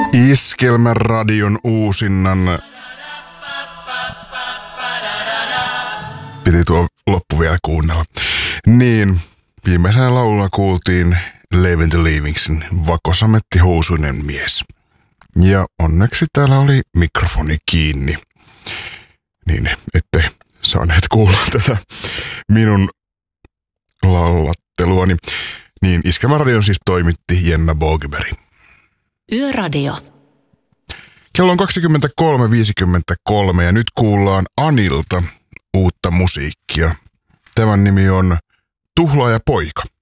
Iskelmäradion uusinnan. Piti tuo loppu vielä kuunnella. Niin, viimeisenä laululla kuultiin Leaving the Leavingsin vakosamettihousuinen mies. Ja onneksi täällä oli mikrofoni kiinni. Niin, ette saaneet kuulla tätä minun lallatteluani. Niin, Iskelmäradion siis toimitti Jenna Bogeberg. Yöradio. Kello on 23.53 ja nyt kuullaan Anilta uutta musiikkia. Tämän nimi on Tuhlaaja poika.